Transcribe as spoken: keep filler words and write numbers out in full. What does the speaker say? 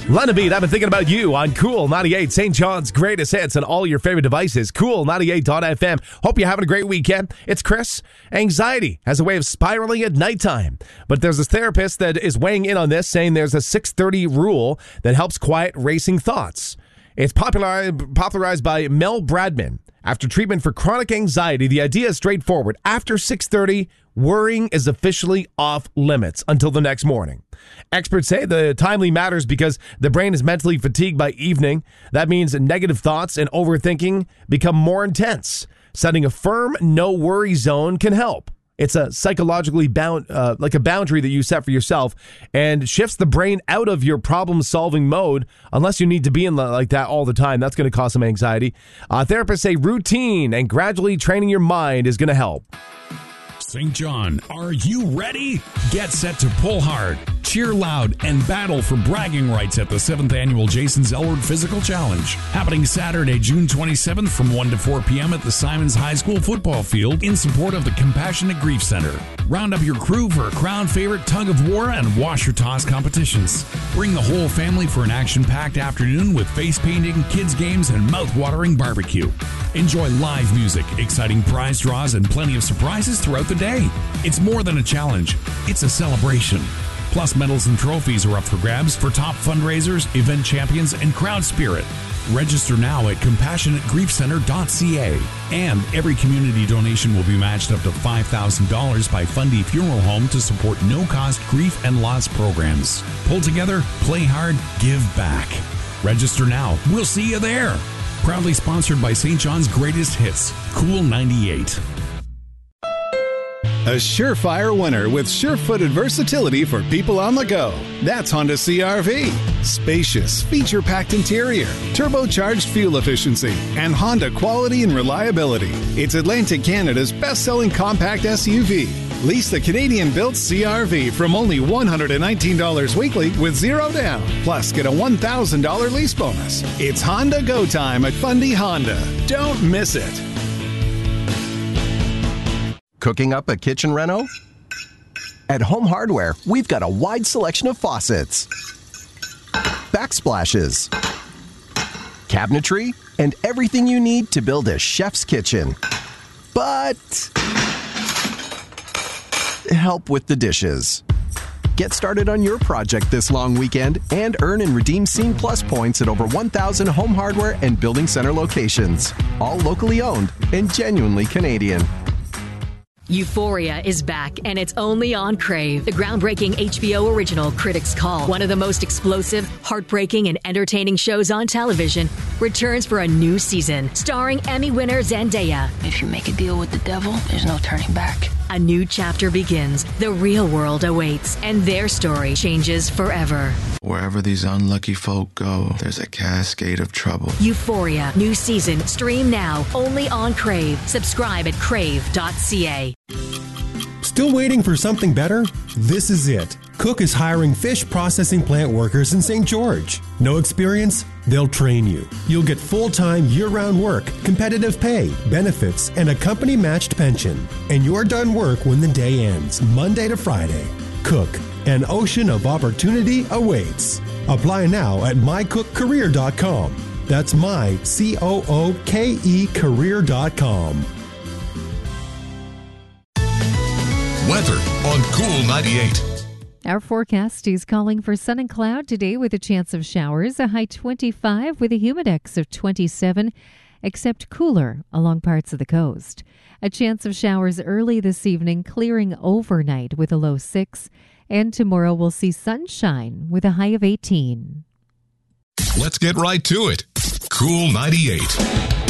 Lenabeat, I've been thinking about you on Cool ninety-eight, Saint John's greatest hits on all your favorite devices. Cool ninety-eight dot f m. Hope you're having a great weekend. It's Chris. Anxiety has a way of spiraling at nighttime. But there's this therapist that is weighing in on this, saying there's a six thirty rule that helps quiet racing thoughts. It's popular, popularized by Mel Bradman. After treatment for chronic anxiety, the idea is straightforward. After six thirty, worrying is officially off limits until the next morning. Experts say the timely matters because the brain is mentally fatigued by evening. That means negative thoughts and overthinking become more intense. Setting a firm no-worry zone can help. It's a psychologically bound, uh, like a boundary that you set for yourself, and shifts the brain out of your problem-solving mode. Unless you need to be in the, like that all the time, that's going to cause some anxiety. Uh, therapists say routine and gradually training your mind is going to help. Saint John, are you ready? Get set to pull hard, cheer loud, and battle for bragging rights at the seventh Annual Jason Zellward Physical Challenge. Happening Saturday, June twenty-seventh from one to four p.m. at the Simons High School football field in support of the Compassionate Grief Center. Round up your crew for a crowd favorite tug of war and wash your toss competitions. Bring the whole family for an action-packed afternoon with face painting, kids games, and mouth-watering barbecue. Enjoy live music, exciting prize draws, and plenty of surprises throughout the day. It's more than a challenge. It's a celebration. Plus, medals and trophies are up for grabs for top fundraisers, event champions, and crowd spirit. Register now at compassionate grief center dot c a. And every community donation will be matched up to five thousand dollars by Fundy Funeral Home to support no-cost grief and loss programs. Pull together, play hard, give back. Register now. We'll see you there. Proudly sponsored by Saint John's greatest hits, Cool ninety-eight. A surefire winner with sure-footed versatility for people on the go. That's Honda C R V. Spacious, feature-packed interior, turbocharged fuel efficiency, and Honda quality and reliability. It's Atlantic Canada's best-selling compact S U V. Lease the Canadian-built C R V from only one hundred nineteen dollars weekly with zero down. Plus, get a one thousand dollars lease bonus. It's Honda Go Time at Fundy Honda. Don't miss it. Cooking up a kitchen reno? At Home Hardware, we've got a wide selection of faucets, backsplashes, cabinetry, and everything you need to build a chef's kitchen. But help with the dishes. Get started on your project this long weekend and earn and redeem Scene Plus points at over one thousand Home Hardware and Building Center locations. All locally owned and genuinely Canadian. Euphoria is back, and it's only on Crave. The groundbreaking H B O original Critics' Call, one of the most explosive, heartbreaking, and entertaining shows on television, returns for a new season, starring Emmy winner Zendaya. If you make a deal with the devil, there's no turning back. A new chapter begins. The real world awaits, and their story changes forever. Wherever these unlucky folk go, there's a cascade of trouble. Euphoria, new season, stream now, only on Crave. Subscribe at crave dot c a. Still waiting for something better? This is it. Cook is hiring fish processing plant workers in Saint George. No experience? They'll train you. You'll get full-time, year-round work, competitive pay, benefits, and a company-matched pension. And you're done work when the day ends, Monday to Friday. Cook, an ocean of opportunity awaits. Apply now at my cook career dot com. That's my, C O O K E, career dot com. Weather on Cool ninety-eight. Our forecast is calling for sun and cloud today with a chance of showers, a high twenty-five with a humidex of twenty-seven, except cooler along parts of the coast. A chance of showers early this evening, clearing overnight with a low six, and tomorrow we'll see sunshine with a high of eighteen. Let's get right to it. Cool ninety-eight.